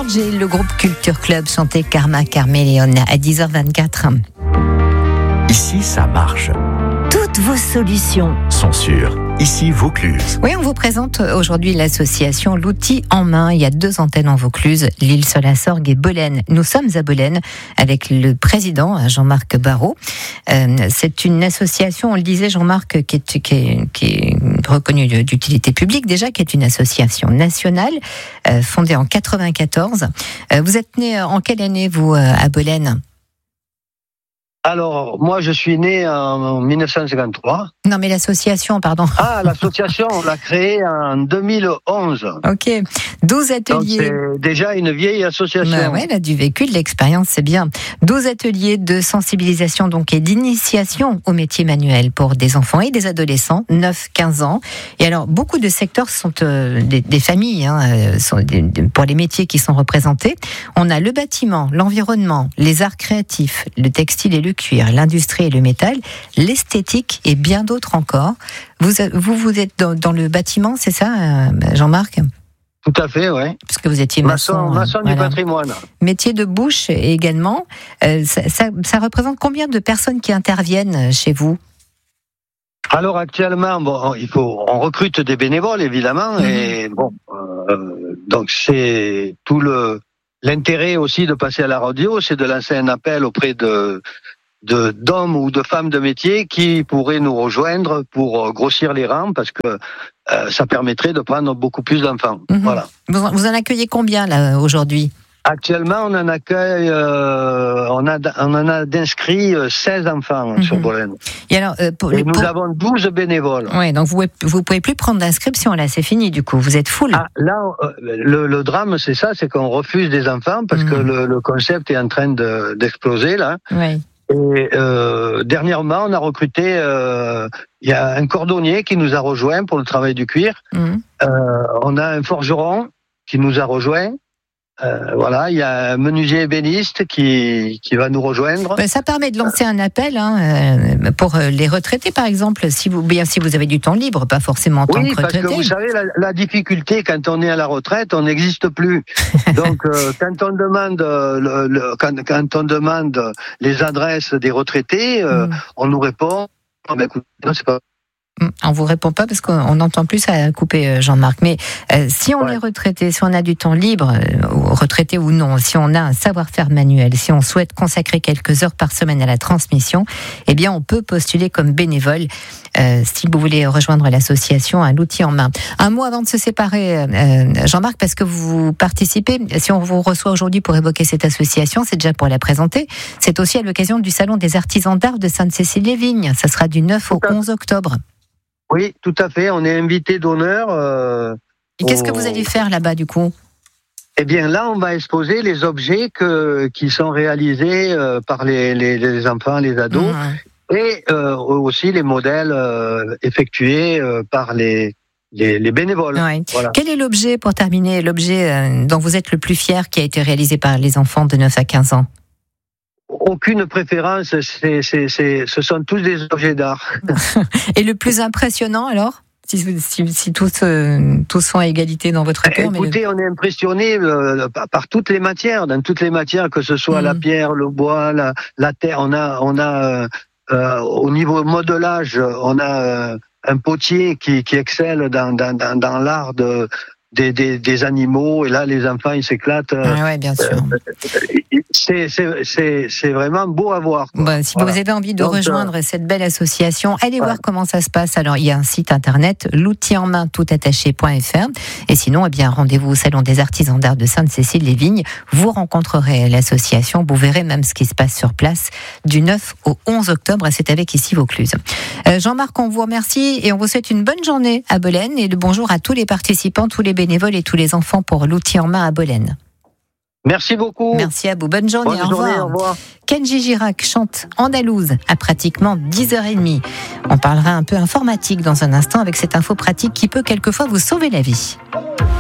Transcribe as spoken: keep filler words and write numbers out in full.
G, le groupe Culture Club chantait Karma Carméléon à dix heures vingt-quatre. Ici, ça marche. Toutes vos solutions sont sûres. Ici, Vaucluse. Oui, on vous présente aujourd'hui l'association L'Outil en Main. Il y a deux antennes en Vaucluse, l'Isle-sur-la-Sorgue et Bolène. Nous sommes à Bolène avec le président Jean-Marc Barrault. Euh, c'est une association, on le disait Jean-Marc, qui est, qui est, qui est reconnue d'utilité publique déjà, qui est une association nationale euh, fondée en quatre-vingt-quatorze. Euh, vous êtes né en quelle année, vous, à Bolène ? Alors, moi, je suis né en dix-neuf cent cinquante-trois. Non, mais l'association, pardon. Ah, l'association, on l'a créée en deux mille onze. Ok. douze ateliers. Donc, c'est déjà une vieille association. Bah ouais, elle a du vécu, de l'expérience, c'est bien. douze ateliers de sensibilisation donc, et d'initiation au métier manuel pour des enfants et des adolescents, neuf à quinze ans. Et alors, beaucoup de secteurs sont euh, des, des familles, hein, sont des, pour les métiers qui sont représentés. On a le bâtiment, l'environnement, les arts créatifs, le textile et le cuir, l'industrie et le métal, l'esthétique et bien d'autres encore. Vous, vous, vous êtes dans, dans le bâtiment, c'est ça, Jean-Marc ? Tout à fait, oui. Parce que vous étiez maçon. Maçon, maçon voilà. Du patrimoine. Métier de bouche également. Euh, ça, ça, ça représente combien de personnes qui interviennent chez vous ? Alors actuellement, bon, il faut, on recrute des bénévoles évidemment, mmh. et bon, euh, donc c'est tout le l'intérêt aussi de passer à la radio, c'est de lancer un appel auprès de de d'hommes ou de femmes de métier qui pourraient nous rejoindre pour grossir les rangs, parce que euh, ça permettrait de prendre beaucoup plus d'enfants. Mmh. Voilà. Vous, vous en accueillez combien là aujourd'hui ? Actuellement, on en accueille, euh, on, a, on en a d'inscrits seize enfants mmh. sur Bolène. Et alors, euh, pour, Et nous pour... avons douze bénévoles. Oui, donc vous vous pouvez plus prendre d'inscription là, c'est fini du coup, vous êtes full. Ah, là, le, le drame, c'est ça, c'est qu'on refuse des enfants parce mmh. que le, le concept est en train de, d'exploser là. Oui. Et euh, dernièrement, on a recruté, euh, il y a un cordonnier qui nous a rejoint pour le travail du cuir. Mmh. Euh, on a un forgeron qui nous a rejoint. Euh, voilà, il y a un menuisier ébéniste qui qui va nous rejoindre. Ça permet de lancer un appel hein, pour les retraités, par exemple, si vous bien si vous avez du temps libre, pas forcément en tant oui, que retraité. Oui, parce que vous savez, la, la difficulté quand on est à la retraite, on n'existe plus. Donc, euh, quand on demande le, le, quand, quand on demande les adresses des retraités, euh, mm. on nous répond. Oh, ben, écoute, non, c'est pas. On vous répond pas parce qu'on n'entend plus ça couper, Jean-Marc. Mais euh, si on ouais. est retraité, si on a du temps libre, euh, retraité ou non, si on a un savoir-faire manuel, si on souhaite consacrer quelques heures par semaine à la transmission, eh bien, on peut postuler comme bénévole euh, si vous voulez rejoindre l'association à l'outil en main. Un mot avant de se séparer, euh, Jean-Marc, parce que vous participez, si on vous reçoit aujourd'hui pour évoquer cette association, c'est déjà pour la présenter, c'est aussi à l'occasion du Salon des artisans d'art de Sainte-Cécile-les-Vignes. Ça sera du neuf au onze octobre. Oui, tout à fait. On est invité d'honneur. Euh, Et qu'est-ce au... que vous allez faire là-bas, du coup ? Eh bien, là, on va exposer les objets que, qui sont réalisés euh, par les, les, les enfants, les ados, mmh. et euh, aussi les modèles euh, effectués euh, par les, les, les bénévoles. Ouais. Voilà. Quel est l'objet, pour terminer, l'objet euh, dont vous êtes le plus fier qui a été réalisé par les enfants de neuf à quinze ans ? Aucune préférence, c'est, c'est, c'est, ce sont tous des objets d'art. Et le plus impressionnant alors ? Si, si, si tous, euh, tous sont à égalité dans votre cœur. Écoutez, mais le... on est impressionné euh, par, par toutes les matières, dans toutes les matières, que ce soit mmh. la pierre, le bois, la, la terre. On a, on a euh, au niveau modelage, on a euh, un potier qui, qui excelle dans, dans, dans, dans l'art de Des, des, des animaux, et là les enfants ils s'éclatent. Ah ouais, bien sûr. C'est, c'est, c'est, c'est vraiment beau à voir. Bon, si voilà. vous avez envie de Donc, rejoindre euh... cette belle association, allez voilà. voir comment ça se passe. Alors il y a un site internet, l'outil en main tout attaché point f r, et sinon eh bien rendez-vous au Salon des artisans d'art de Sainte-Cécile-les-Vignes. Vous rencontrerez l'association, vous verrez même ce qui se passe sur place du neuf au onze octobre. C'est avec ici Vaucluse. Euh, Jean-Marc, on vous remercie et on vous souhaite une bonne journée à Bolène, et le bonjour à tous les participants, tous les bénévoles et tous les enfants pour l'outil en main à Bolène. Merci beaucoup. Merci à vous. Bonne journée. Bonne au, journée revoir. au revoir. Kenji Girac chante Andalouse à pratiquement dix heures trente. On parlera un peu informatique dans un instant avec cette info pratique qui peut quelquefois vous sauver la vie.